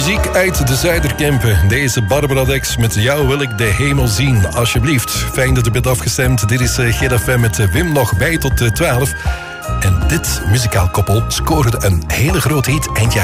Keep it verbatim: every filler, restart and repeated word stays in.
Muziek uit de Zuiderkempen. Deze Barbara Dex met Jou wil ik de hemel zien. Alsjeblieft, fijn dat u bent afgestemd. Dit is G F M met Wim nog bij tot twaalf. En dit muzikaal koppel scoorde een hele grote hit eind jaren